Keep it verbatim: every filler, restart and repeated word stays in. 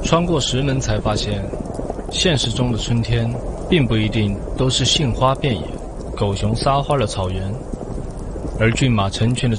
穿过石门才发现，现实中的春天并不一定都是杏花遍野、狗熊撒欢的草原，而骏马成群的